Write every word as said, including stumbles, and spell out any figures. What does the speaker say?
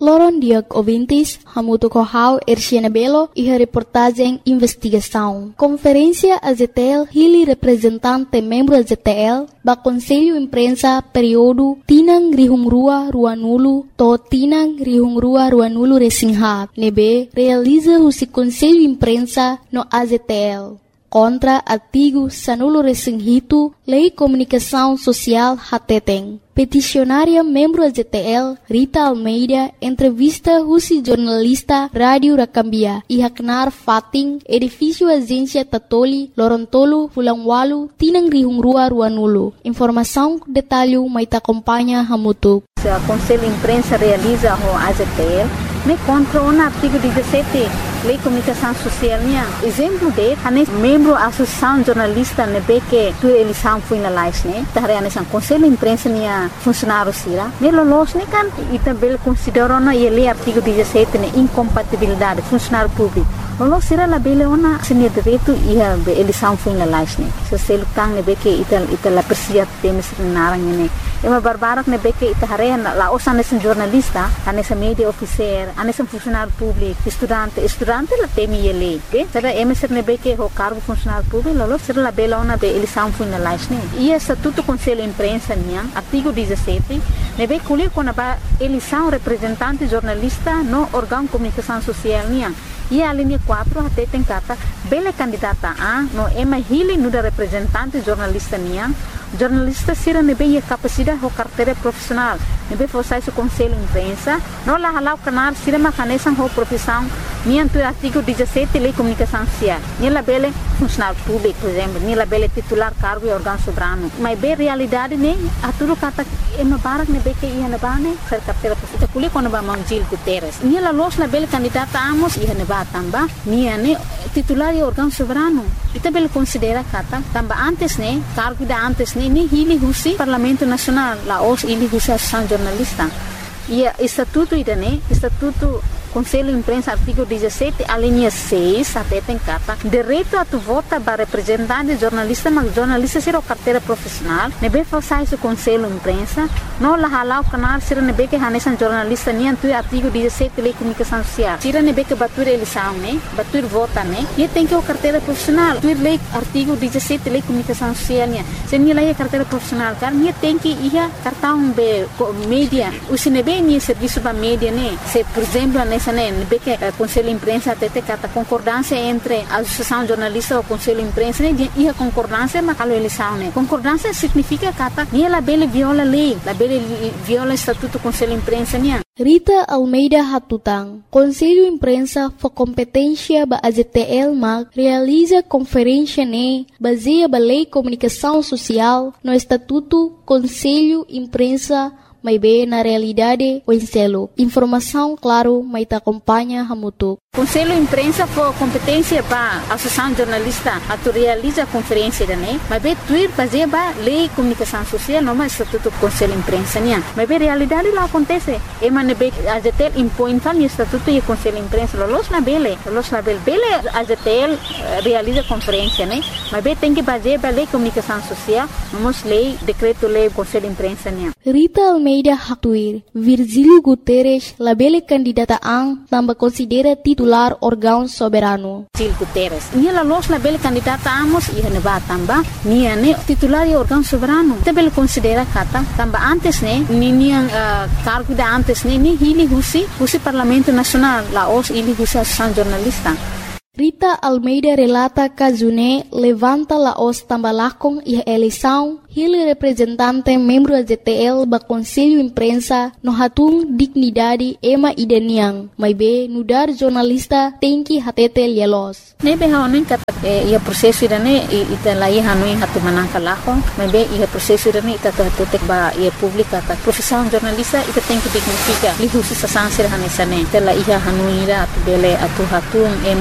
Loron Diag Ouvintes, Hamuto Kohau, Erciana Belo e a reportagem Investigação. Conferência A Z T L, Hili representante membro A Z T L, ba Conselho Imprensa período Tinang Rihungrua Ruanulu, to Tinang Rihungrua Ruanulu Resingha, nebe realiza o Conselho Imprensa no A Z T L. Contra artigo Sanulo Resinghito, Lei Comunicação Social Hateteng. Peticionária membro A Z T L, Rita Almeida, entrevista Rusi jornalista Rádio Rakambia, e Haknar Fating, edifício Agência Tatoli, Lorontolo, Fulangwalu, Tinang Rihungrua Ruanulu. Informação, detalhe, mas te acompanha Hamutuk. O Conselho Imprensa realiza o A Z T L, me contra o artigo dezessete, Lei Comunicação Social. Exemplo de, a membro da Associação Jornalista, ne que tu eleição foi na live, né? Taré a Conselho Imprensa, minha funcionário sira. Me lolos, né, kan? E também considerou na ele artigo dezessete, né, incompatibilidade funcionário público. Lolos sira la bele ona senia direito e a eleição foi na live, né? Se você lutar, ne que ita ita la persia temes narang, né? É uma barbarak ne que ita taré la osa nesse jornalista, a nessa mídia oficial, a nesse funcionário público, estudante, estudante la temi ele, ok? Será emisser ne que o cargo funcionário público, lolos sira la bele ona be eleição foi na live, né? E estatuto Conselho Imprensa, né? Artigo dezessete, ne be colher quando a eleição representante jornalista no órgão comunicação social, né? E a linha quatro até tem cata bela candidata a no ema hili no da representante jornalista nia jornalista sira nebe a capacidade ou carteira profissional nebe forçar o Conselho Imprensa no la halau canar sira macanesan ou profissão nia do artigo dezessete Lei Comunicação Social nia la bela funcionário público por exemplo nia la bela titular cargo e órgão soberano mas bem realidade ne a tudo cata ema barak nebe que ia na bane ser carteira profissional kuli quando ba Mangil Guterres nia la los la bela candidata amos ia na tambah nia ne titular e órgão soberano ita bel considera kata tamba antes ne cargo da antes ne ni hili husi Parlamento Nacional la os hili husi Associação Jornalista e estatuto ida ne estatuto Conselho Imprensa artigo dezessete a linha seis até tem cata direito a tu vota para representante jornalista mas jornalista ser o carteira profissional nebe forçar o Conselho Imprensa no la halau canal sira nebe que hanesan jornalista ni antu artigo dezessete Lei Comunicação Social sira nebe que batur eleição né batur vota né e tem que o carteira profissional tu lei artigo dezessete Lei Comunicação Social né se ni lei carteira profissional car ni tem que ia cartão be mídia o sinebe ni serviço ba mídia né se por exemplo nessa né que o Conselho Imprensa até tem cata concordância entre a Associação Jornalista e o Conselho Imprensa né e a concordância mas a eleição né concordância significa cata ni la bele viola lei la bele viola estatuto Conselho Imprensa né. Rita Almeida Hatutang, Conselho Imprensa for competência ba A Z T L mag realiza conferência ne baseia ba Lei Comunicação Social no Estatuto Conselho Imprensa mas bem na realidade o enselo. Informação, claro, mas te acompanha Hamutuk. Conselho Imprensa for competência para a Associação Jornalista a tu realiza a conferência da né, mas bem tuir fazer ba Lei Comunicação Social não mais estatuto Conselho Imprensa né, mas bem realidade lá acontece. E mas bem a Z T L impõe tal estatuto e Conselho Imprensa los na bele, los na bele, bele a Z T L realiza conferência né, mas bem tem que fazer ba Lei Comunicação Social, vamos lei decreto lei Conselho Imprensa né. Rita Almeida Haktuir, Virgílio Guterres, labele candidata ang tambah considera titular órgão soberano. Virgílio Guterres, nia la los labele candidata amos ia ne ba tamba, nia ne titular e órgão soberano. Tabel considera kata tamba antes ne, ni nia uh, cargo da antes ne, ni hili husi, husi Parlamento Nacional, la os hili husi Associação Jornalista. Rita Almeida relata Kazune levanta la os tambalakong e eleição hili representante membro da Z T L ba Conselho Imprensa no hatung dignidade ema ideniang, mas be nudar jornalista tem que hatete lielos. Ne be haonin kata ia proseso idane ita lai hanui hatu manangka lakong, mas be ia proseso idane ita hatutek ba ia publika ta profissão jornalista ita tem que dignifica li husi sa sansir hanesane tela ia hanui ira atu bele atu hatung ema